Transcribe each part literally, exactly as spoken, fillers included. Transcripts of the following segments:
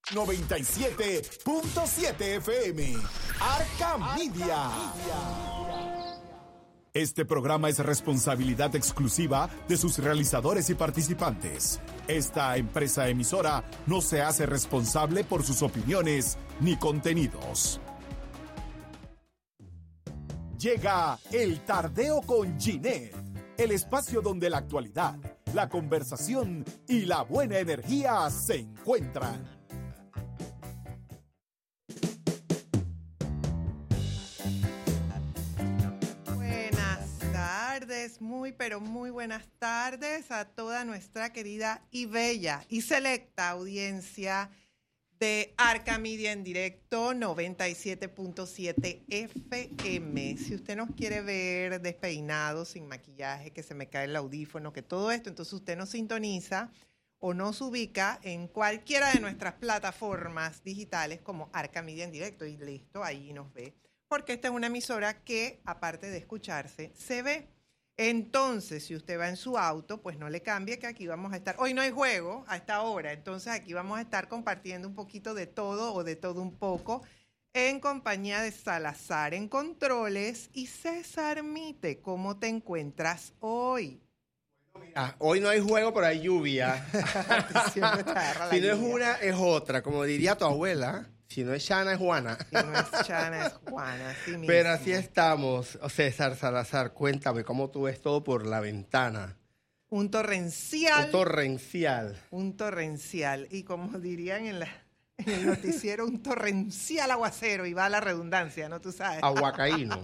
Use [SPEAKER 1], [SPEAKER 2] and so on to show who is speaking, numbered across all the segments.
[SPEAKER 1] noventa y siete punto siete F M. Arca Media. Este programa es responsabilidad exclusiva de sus realizadores y participantes. Esta empresa emisora no se hace responsable por sus opiniones ni contenidos. Llega El Tardeo con Ginette, el espacio donde la actualidad, la conversación y la buena energía se encuentran.
[SPEAKER 2] Muy, pero muy buenas tardes a toda nuestra querida y bella y selecta audiencia de Arca Media en directo noventa y siete punto siete F M. Si usted nos quiere ver despeinados, sin maquillaje, que se me cae el audífono, que todo esto, entonces usted nos sintoniza o nos ubica en cualquiera de nuestras plataformas digitales como Arca Media en directo y listo, ahí nos ve. Porque esta es una emisora que, aparte de escucharse, se ve. Entonces, si usted va en su auto, pues no le cambie que aquí vamos a estar. Hoy no hay juego a esta hora, entonces aquí vamos a estar compartiendo un poquito de todo o de todo un poco en compañía de Salazar en Controles y César Mite. ¿Cómo te encuentras hoy?
[SPEAKER 3] Mira, hoy no hay juego, pero hay lluvia. Si no es una, es otra. Como diría tu abuela, si no es Chana, es Juana.
[SPEAKER 2] Si no es Chana, es Juana. Así mismo.
[SPEAKER 3] Pero así estamos. César Salazar, cuéntame cómo tú ves todo por la ventana.
[SPEAKER 2] Un torrencial.
[SPEAKER 3] Un torrencial.
[SPEAKER 2] Un torrencial. Y como dirían en, la, en el noticiero, un torrencial aguacero. Y va la redundancia, ¿no? Tú sabes.
[SPEAKER 3] Aguacaíno.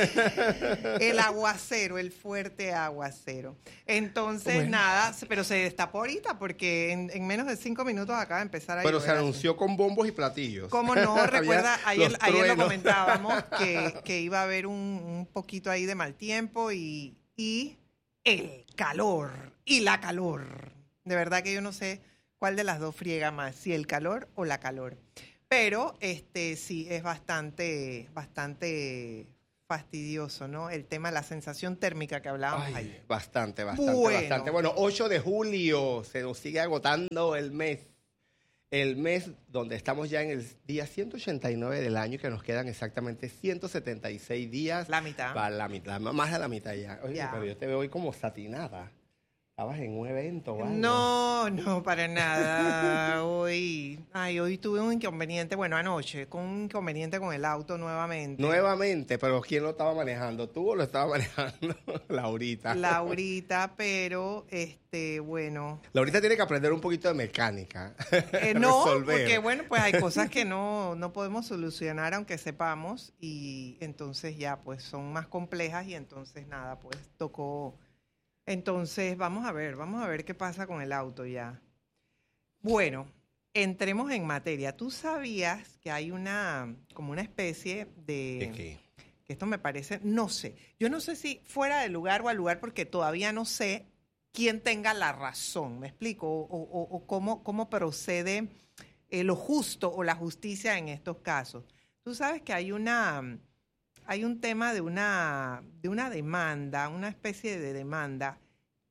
[SPEAKER 2] El aguacero, el fuerte aguacero. Entonces, bueno. nada, pero se destapó ahorita porque en, en menos de cinco minutos acaba de empezar a
[SPEAKER 3] Pero
[SPEAKER 2] llover,
[SPEAKER 3] se anunció así. Con bombos y platillos.
[SPEAKER 2] ¿Cómo no? Recuerda, ayer, ayer lo comentábamos que, que iba a haber un, un poquito ahí de mal tiempo y, y el calor y la calor. De verdad que yo no sé cuál de las dos friega más, si el calor o la calor. Pero este sí es bastante, bastante fastidioso, ¿no? El tema de la sensación térmica que hablábamos
[SPEAKER 3] Ay,
[SPEAKER 2] ayer.
[SPEAKER 3] Bastante, bastante,
[SPEAKER 2] bueno.
[SPEAKER 3] bastante. Bueno, ocho de julio, se nos sigue agotando el mes. El mes donde estamos ya en el día ciento ochenta y nueve del año, que nos quedan exactamente ciento setenta y seis días.
[SPEAKER 2] La mitad.
[SPEAKER 3] Para la mitad, más de la mitad ya. Oye, ya. Pero yo te veo hoy como satinada. ¿Estabas en un evento o algo?
[SPEAKER 2] No, no, para nada. Hoy, ay, hoy tuve un inconveniente, bueno, anoche, con un inconveniente con el auto nuevamente.
[SPEAKER 3] Nuevamente, pero ¿quién lo estaba manejando? ¿Tú o lo estaba manejando Laurita?
[SPEAKER 2] Laurita, pero, este, bueno.
[SPEAKER 3] Laurita tiene que aprender un poquito de mecánica.
[SPEAKER 2] Eh, no, porque, bueno, pues hay cosas que no, no podemos solucionar aunque sepamos y entonces ya, pues, son más complejas y entonces, nada, pues, tocó... Entonces, vamos a ver, vamos a ver qué pasa con el auto ya. Bueno, entremos en materia. ¿Tú sabías que hay una, como una especie de...
[SPEAKER 3] ¿De qué?
[SPEAKER 2] Que esto me parece, no sé. Yo no sé si fuera de lugar o al lugar porque todavía no sé quién tenga la razón, ¿me explico? O, o, o cómo, cómo procede eh, lo justo o la justicia en estos casos. Tú sabes que hay una... Hay un tema de una, de una demanda, una especie de demanda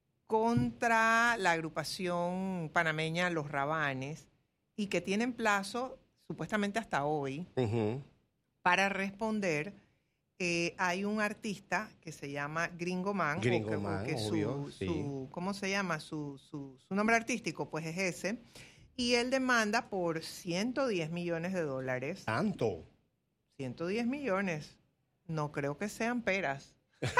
[SPEAKER 2] contra la agrupación panameña Los Rabanes y que tienen plazo supuestamente hasta hoy uh-huh. para responder. Eh, hay un artista que se llama Gringo Man,
[SPEAKER 3] Gringo
[SPEAKER 2] o que,
[SPEAKER 3] Man,
[SPEAKER 2] o que
[SPEAKER 3] obvio,
[SPEAKER 2] su,
[SPEAKER 3] sí.
[SPEAKER 2] su, ¿cómo se llama? Su, su, su nombre artístico, pues es ese. Y él demanda por ciento diez millones de dólares.
[SPEAKER 3] ¿Tanto?
[SPEAKER 2] ciento diez millones. No creo que sean peras.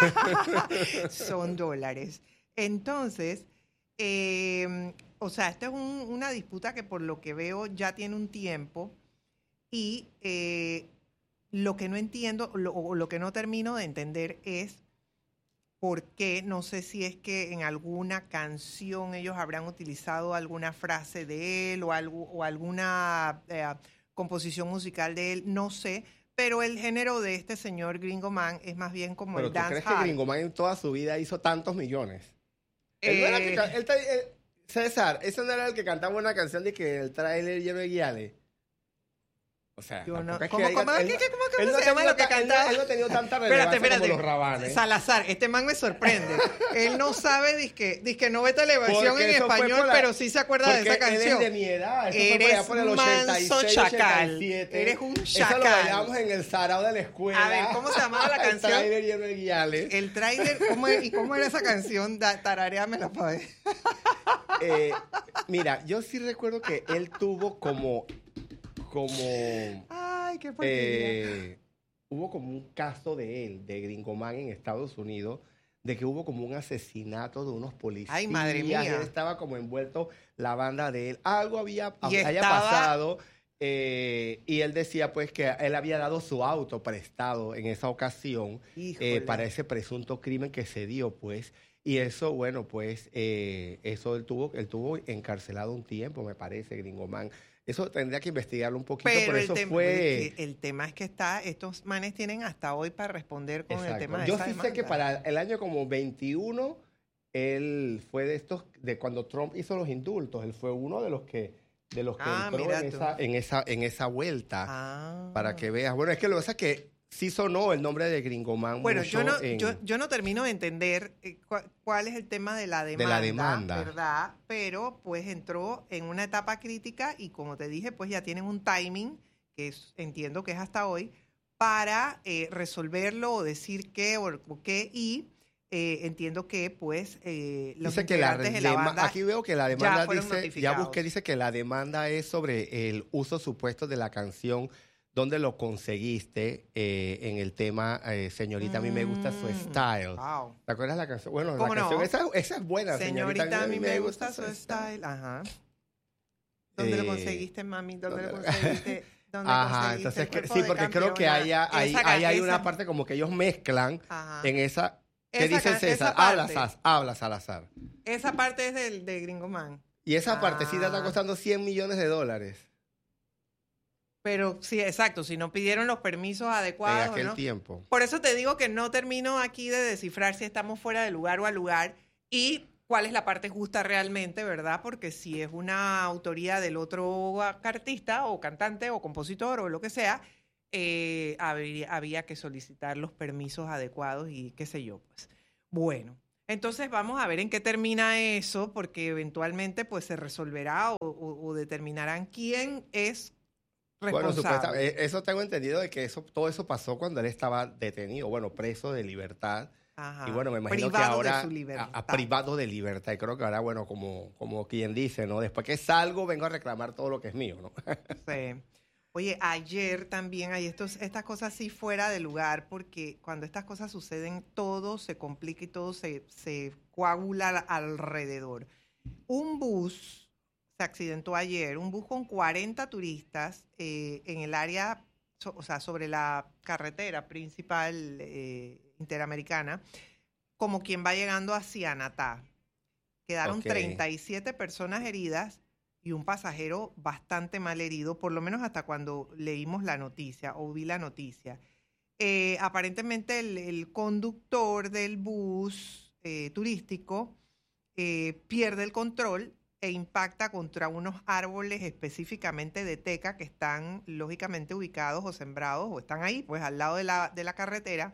[SPEAKER 2] Son dólares. Entonces, eh, o sea, esta es un, una disputa que por lo que veo ya tiene un tiempo y eh, lo que no entiendo lo, o lo que no termino de entender es por qué, no sé si es que en alguna canción ellos habrán utilizado alguna frase de él o, algo, o alguna eh, composición musical de él, no sé. Pero el género de este señor Gringo Man es más bien como
[SPEAKER 3] ¿Pero
[SPEAKER 2] el dancehall.
[SPEAKER 3] ¿Pero tú crees que Gringo Man en toda su vida hizo tantos millones? Eh, él no era que, él, él, César, ¿ese no era el que cantaba una canción de que el tráiler lleno de guiales? O sea,
[SPEAKER 2] Yo no,
[SPEAKER 3] es
[SPEAKER 2] ¿cómo,
[SPEAKER 3] que
[SPEAKER 2] cómo,
[SPEAKER 3] él,
[SPEAKER 2] ¿qué, qué, cómo,
[SPEAKER 3] él
[SPEAKER 2] cómo
[SPEAKER 3] no
[SPEAKER 2] se llama
[SPEAKER 3] tenía
[SPEAKER 2] lo que
[SPEAKER 3] ta- él no-
[SPEAKER 2] cantaba?
[SPEAKER 3] él no tenía tanta
[SPEAKER 2] Espérate,
[SPEAKER 3] relevancia
[SPEAKER 2] espérate.
[SPEAKER 3] como los Rabanes.
[SPEAKER 2] Salazar, este man me sorprende. Él no sabe, disque, disque no ve televisión
[SPEAKER 3] Porque
[SPEAKER 2] en
[SPEAKER 3] eso fue
[SPEAKER 2] español,
[SPEAKER 3] por la-
[SPEAKER 2] pero sí se acuerda de esa
[SPEAKER 3] porque él
[SPEAKER 2] canción.
[SPEAKER 3] es de mi edad. Eso
[SPEAKER 2] Eres
[SPEAKER 3] fue por allá por el ochenta y seis,
[SPEAKER 2] manso chacal.
[SPEAKER 3] ochenta y siete.
[SPEAKER 2] Eres un
[SPEAKER 3] Eso lo
[SPEAKER 2] chacal.
[SPEAKER 3] bailamos en el sarao de la escuela.
[SPEAKER 2] A ver, ¿cómo se llamaba la
[SPEAKER 3] El
[SPEAKER 2] canción?
[SPEAKER 3] trailer y el guiales.
[SPEAKER 2] El tráiler, ¿cómo es- ¿y cómo era esa canción? Da- Tarareámela para ver.
[SPEAKER 3] Eh, mira, yo sí recuerdo que él tuvo como, como,
[SPEAKER 2] Ay, qué porquería.
[SPEAKER 3] eh, hubo como un caso de él, de Gringoman en Estados Unidos, de que hubo como un asesinato de unos policías.
[SPEAKER 2] Ay, madre mía.
[SPEAKER 3] Él estaba como envuelto, la banda de él. Algo había,
[SPEAKER 2] Y
[SPEAKER 3] haya
[SPEAKER 2] estaba-
[SPEAKER 3] pasado. eh, y él decía pues que él había dado su auto prestado en esa ocasión eh,
[SPEAKER 2] Híjole.
[SPEAKER 3] para ese presunto crimen que se dio, pues. Y eso, bueno, pues, eh, eso él tuvo, él tuvo encarcelado un tiempo, me parece, Gringoman. Eso tendría que investigarlo un poquito,
[SPEAKER 2] Pero
[SPEAKER 3] pero
[SPEAKER 2] el,
[SPEAKER 3] eso
[SPEAKER 2] tema,
[SPEAKER 3] fue...
[SPEAKER 2] el, el tema es que está, estos manes tienen hasta hoy para responder con el
[SPEAKER 3] Exacto.
[SPEAKER 2] tema de
[SPEAKER 3] Yo
[SPEAKER 2] esa
[SPEAKER 3] sí sé que
[SPEAKER 2] demanda.
[SPEAKER 3] para el año como veintiuno, él fue de estos, de cuando Trump hizo los indultos, él fue uno de los que, de los que
[SPEAKER 2] Ah,
[SPEAKER 3] entró
[SPEAKER 2] mira
[SPEAKER 3] en
[SPEAKER 2] tú.
[SPEAKER 3] esa, en, esa, en esa vuelta,
[SPEAKER 2] Ah.
[SPEAKER 3] para que veas. Bueno, es que lo que pasa es que sí sonó el nombre de Gringoman
[SPEAKER 2] Bueno,
[SPEAKER 3] mucho
[SPEAKER 2] yo no,
[SPEAKER 3] en-
[SPEAKER 2] yo, yo no termino de entender eh, cua- cuál es el tema de la demanda,
[SPEAKER 3] la demanda.
[SPEAKER 2] ¿verdad? Pero pues entró en una etapa crítica y como te dije, pues ya tienen un timing, que es- entiendo que es hasta hoy, para eh, resolverlo o decir qué o, o qué y eh, entiendo que pues eh, los
[SPEAKER 3] Dice que la
[SPEAKER 2] integrantes de la
[SPEAKER 3] dema-
[SPEAKER 2] banda
[SPEAKER 3] aquí veo que la demanda
[SPEAKER 2] fueron
[SPEAKER 3] dice, ya
[SPEAKER 2] notificados.
[SPEAKER 3] busqué, dice que la demanda es sobre el uso supuesto de la canción. ¿Dónde lo conseguiste eh, en el tema eh, Señorita, a mí me gusta su
[SPEAKER 2] Mm,
[SPEAKER 3] style?
[SPEAKER 2] wow.
[SPEAKER 3] ¿Te acuerdas la canción? Bueno, la
[SPEAKER 2] ¿Cómo no?
[SPEAKER 3] canción, esa, esa es buena, señorita.
[SPEAKER 2] Señorita, a mí me gusta su style. Ajá. ¿Dónde lo
[SPEAKER 3] Eh,
[SPEAKER 2] conseguiste, mami? ¿Dónde lo
[SPEAKER 3] ¿dónde-
[SPEAKER 2] conseguiste? ¿Dónde
[SPEAKER 3] Ajá,
[SPEAKER 2] conseguiste
[SPEAKER 3] entonces,
[SPEAKER 2] el
[SPEAKER 3] que-
[SPEAKER 2] cuerpo
[SPEAKER 3] sí,
[SPEAKER 2] de
[SPEAKER 3] porque creo que
[SPEAKER 2] campeona?
[SPEAKER 3] ahí, ahí,
[SPEAKER 2] Esa ca-
[SPEAKER 3] ahí hay
[SPEAKER 2] esa-
[SPEAKER 3] una parte como que ellos mezclan
[SPEAKER 2] Ajá.
[SPEAKER 3] en esa... ¿Qué
[SPEAKER 2] Esa
[SPEAKER 3] dice
[SPEAKER 2] ca-
[SPEAKER 3] César?
[SPEAKER 2] esa
[SPEAKER 3] Habla,
[SPEAKER 2] parte.
[SPEAKER 3] Sas, habla, Salazar.
[SPEAKER 2] Esa parte es del, de Gringo Man.
[SPEAKER 3] Y esa partecita está
[SPEAKER 2] Ah.
[SPEAKER 3] costando cien millones de dólares
[SPEAKER 2] Pero sí, exacto, si no pidieron los permisos
[SPEAKER 3] en
[SPEAKER 2] adecuados,
[SPEAKER 3] aquel
[SPEAKER 2] ¿no?
[SPEAKER 3] tiempo.
[SPEAKER 2] Por eso te digo que no termino aquí de descifrar si estamos fuera de lugar o al lugar y cuál es la parte justa realmente, ¿verdad? Porque si es una autoría del otro artista o cantante o compositor o lo que sea, eh, habría, había que solicitar los permisos adecuados y qué sé yo, pues. Bueno, entonces vamos a ver en qué termina eso, porque eventualmente pues se resolverá o, o- o determinarán quién es
[SPEAKER 3] Bueno,
[SPEAKER 2] responsable.
[SPEAKER 3] supuestamente, eso tengo entendido de que eso, todo eso pasó cuando él estaba detenido, bueno, preso de libertad.
[SPEAKER 2] Ajá.
[SPEAKER 3] Y bueno, me imagino
[SPEAKER 2] Privado
[SPEAKER 3] que ahora
[SPEAKER 2] de su libertad.
[SPEAKER 3] a- a privado de libertad. Y creo que ahora, bueno, como, como quien dice, ¿no? Después que salgo, vengo a reclamar todo lo que es mío, ¿no?
[SPEAKER 2] Sí. Oye, ayer también hay estos, estas cosas así fuera de lugar, porque cuando estas cosas suceden, todo se complica y todo se, se coagula al- alrededor. Un bus se accidentó ayer, un bus con cuarenta turistas eh, en el área, so- o sea, sobre la carretera principal eh, interamericana, como quien va llegando hacia Natá. Quedaron
[SPEAKER 3] Ok.
[SPEAKER 2] treinta y siete personas heridas y un pasajero bastante mal herido, por lo menos hasta cuando leímos la noticia o vi la noticia. Eh, aparentemente el, el conductor del bus eh, turístico eh, pierde el control e impacta contra unos árboles específicamente de teca que están lógicamente ubicados o sembrados o están ahí, pues al lado de la, de la carretera.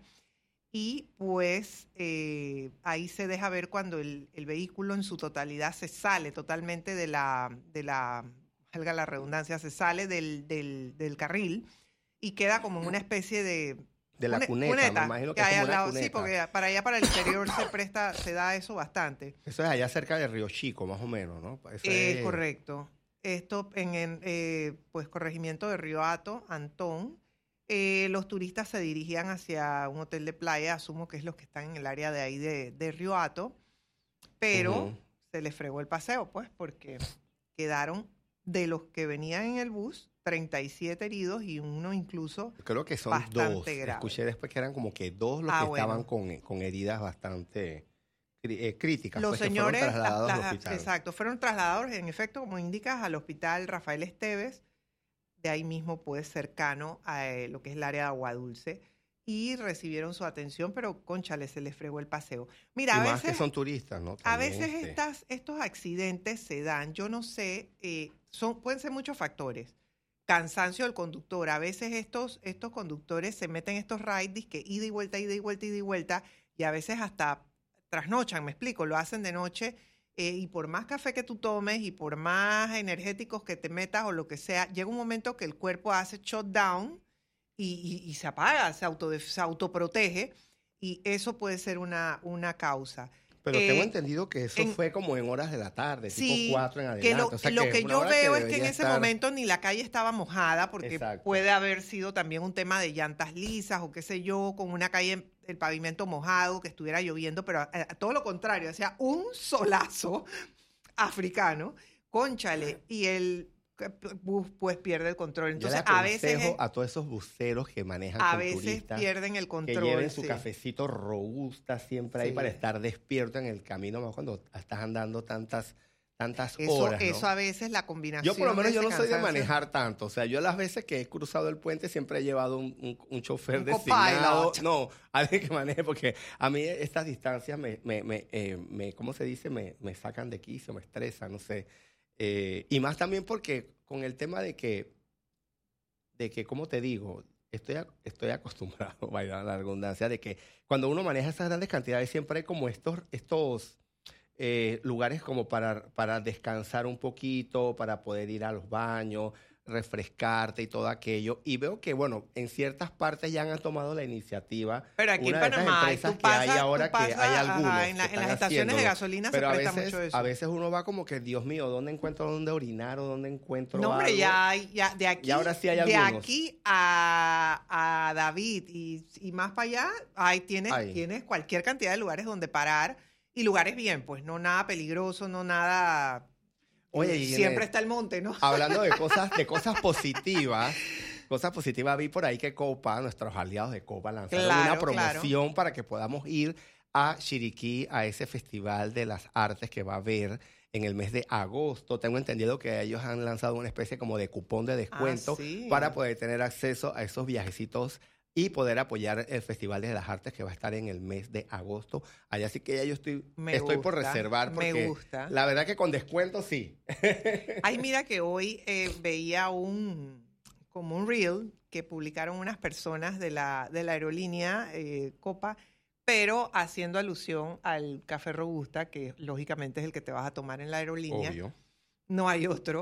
[SPEAKER 2] Y pues eh, ahí se deja ver cuando el, el vehículo en su totalidad se sale totalmente de la, de la, valga la redundancia, se sale del, del, del carril y queda como en una especie de...
[SPEAKER 3] De la
[SPEAKER 2] cune-
[SPEAKER 3] cuneta, me imagino que es
[SPEAKER 2] hay
[SPEAKER 3] como
[SPEAKER 2] al
[SPEAKER 3] una
[SPEAKER 2] lado. Sí,
[SPEAKER 3] cuneta.
[SPEAKER 2] porque para allá, para el interior, se presta, se da eso bastante.
[SPEAKER 3] Eso es allá cerca de Río Chico, más o menos, ¿no? Eso
[SPEAKER 2] Es
[SPEAKER 3] es-
[SPEAKER 2] correcto. Esto en, en eh, pues corregimiento de Río Hato, Antón. Eh, los turistas se dirigían hacia un hotel de playa, asumo que es los que están en el área de ahí de, de Río Hato, pero
[SPEAKER 3] Ujú.
[SPEAKER 2] se les fregó el paseo, pues, porque quedaron de los que venían en el bus, treinta y siete heridos y uno incluso
[SPEAKER 3] Creo que son
[SPEAKER 2] bastante
[SPEAKER 3] dos.
[SPEAKER 2] grave.
[SPEAKER 3] Escuché después que eran como que dos los
[SPEAKER 2] Ah,
[SPEAKER 3] que
[SPEAKER 2] bueno.
[SPEAKER 3] estaban con, con heridas bastante cri- eh, críticas.
[SPEAKER 2] los
[SPEAKER 3] pues, que
[SPEAKER 2] señores,
[SPEAKER 3] fueron trasladados
[SPEAKER 2] las-
[SPEAKER 3] al
[SPEAKER 2] las-
[SPEAKER 3] hospital.
[SPEAKER 2] exacto, fueron trasladados, en efecto, como indicas, al hospital Rafael Esteves, de ahí mismo, pues, cercano a eh, lo que es el área de Aguadulce, y recibieron su atención, pero, cónchale, se les fregó el paseo. Mira,
[SPEAKER 3] y
[SPEAKER 2] a
[SPEAKER 3] más
[SPEAKER 2] veces,
[SPEAKER 3] que son turistas, ¿no?
[SPEAKER 2] a
[SPEAKER 3] También,
[SPEAKER 2] veces
[SPEAKER 3] este,
[SPEAKER 2] estas, estos accidentes se dan, yo no sé, eh, son, pueden ser muchos factores, cansancio del conductor. A veces estos, estos conductores se meten estos rides que ida y vuelta, ida y vuelta, ida y vuelta, y a veces hasta trasnochan, me explico, lo hacen de noche, eh, y por más café que tú tomes y por más energéticos que te metas o lo que sea, llega un momento que el cuerpo hace shutdown y, y, y se apaga, se, auto, se autoprotege, y eso puede ser una, una causa.
[SPEAKER 3] Pero
[SPEAKER 2] eh,
[SPEAKER 3] tengo entendido que eso
[SPEAKER 2] en,
[SPEAKER 3] fue como en horas de la tarde,
[SPEAKER 2] sí,
[SPEAKER 3] tipo cuatro en adelante.
[SPEAKER 2] Que lo,
[SPEAKER 3] o sea,
[SPEAKER 2] lo
[SPEAKER 3] que,
[SPEAKER 2] que yo veo que es que en ese
[SPEAKER 3] estar...
[SPEAKER 2] momento ni la calle estaba mojada, porque
[SPEAKER 3] Exacto.
[SPEAKER 2] puede haber sido también un tema de llantas lisas o qué sé yo, con una calle, el pavimento mojado, que estuviera lloviendo, pero a, a todo lo contrario, o sea, un solazo africano, cónchale, y el bus pues pierde el control. Entonces,
[SPEAKER 3] Yo le
[SPEAKER 2] a veces es,
[SPEAKER 3] a todos esos buceros que manejan
[SPEAKER 2] a
[SPEAKER 3] con
[SPEAKER 2] veces
[SPEAKER 3] turistas,
[SPEAKER 2] pierden el control.
[SPEAKER 3] que lleven su
[SPEAKER 2] sí.
[SPEAKER 3] cafecito robusta siempre
[SPEAKER 2] Sí.
[SPEAKER 3] ahí para estar despierto en el camino, más cuando estás andando tantas tantas
[SPEAKER 2] Eso,
[SPEAKER 3] horas, ¿no?
[SPEAKER 2] eso a veces la combinación.
[SPEAKER 3] Yo por lo menos
[SPEAKER 2] de
[SPEAKER 3] yo
[SPEAKER 2] ese
[SPEAKER 3] no soy de
[SPEAKER 2] cansancio.
[SPEAKER 3] manejar tanto. O sea, yo las veces que he cruzado el puente siempre he llevado un, un, un chofer
[SPEAKER 2] Un
[SPEAKER 3] designado.
[SPEAKER 2] copilot.
[SPEAKER 3] No, alguien que maneje, porque a mí estas distancias me, me, me, eh, me ¿cómo se dice? Me, me sacan de quicio, me estresan, no sé. Eh, y más también porque con el tema de que, de que, ¿cómo te digo? Estoy, a, estoy acostumbrado, vaya la redundancia, de que cuando uno maneja esas grandes cantidades siempre hay como estos, estos eh, lugares como para, para descansar un poquito, para poder ir a los baños, refrescarte y todo aquello. Y veo que, bueno, en ciertas partes ya han tomado la iniciativa.
[SPEAKER 2] Pero aquí
[SPEAKER 3] Una
[SPEAKER 2] en
[SPEAKER 3] de esas
[SPEAKER 2] Panamá,
[SPEAKER 3] empresas
[SPEAKER 2] tú
[SPEAKER 3] que
[SPEAKER 2] pasas,
[SPEAKER 3] hay ahora
[SPEAKER 2] tú pasas,
[SPEAKER 3] que hay algunos
[SPEAKER 2] ajá, en, la,
[SPEAKER 3] que
[SPEAKER 2] en las
[SPEAKER 3] están
[SPEAKER 2] estaciones de
[SPEAKER 3] haciéndolo.
[SPEAKER 2] gasolina
[SPEAKER 3] Pero
[SPEAKER 2] se
[SPEAKER 3] a
[SPEAKER 2] presta
[SPEAKER 3] veces,
[SPEAKER 2] mucho eso.
[SPEAKER 3] a veces uno va como que, Dios mío, ¿dónde encuentro dónde orinar o dónde encuentro
[SPEAKER 2] No, hombre,
[SPEAKER 3] algo?
[SPEAKER 2] ya, hay- ya de aquí,
[SPEAKER 3] Y ahora sí hay
[SPEAKER 2] de
[SPEAKER 3] algunos.
[SPEAKER 2] aquí a, a David y, y más para allá, ahí tienes,
[SPEAKER 3] Ay.
[SPEAKER 2] tienes cualquier cantidad de lugares donde parar y lugares bien, pues no nada peligroso, no nada.
[SPEAKER 3] Oye,
[SPEAKER 2] eh,
[SPEAKER 3] y en
[SPEAKER 2] siempre
[SPEAKER 3] el-
[SPEAKER 2] está el monte, ¿no?
[SPEAKER 3] Hablando de cosas, de cosas positivas, cosas positivas, vi por ahí que Copa, nuestros aliados de Copa, lanzaron
[SPEAKER 2] Claro,
[SPEAKER 3] una promoción para que podamos ir a Chiriquí, a ese festival de las artes que va a haber en el mes de agosto. Tengo entendido que ellos han lanzado una especie como de cupón de descuento
[SPEAKER 2] Ah, sí.
[SPEAKER 3] para poder tener acceso a esos viajecitos y poder apoyar el Festival de las Artes que va a estar en el mes de agosto. Allá sí que ya yo estoy,
[SPEAKER 2] Me
[SPEAKER 3] estoy por
[SPEAKER 2] gusta,
[SPEAKER 3] reservar
[SPEAKER 2] me
[SPEAKER 3] porque
[SPEAKER 2] gusta.
[SPEAKER 3] la verdad que con descuento sí.
[SPEAKER 2] Ay, mira que hoy eh, veía un como un reel que publicaron unas personas de la, de la aerolínea eh, Copa, pero haciendo alusión al café Robusta, que lógicamente es el que te vas a tomar en la aerolínea.
[SPEAKER 3] Obvio.
[SPEAKER 2] No hay otro.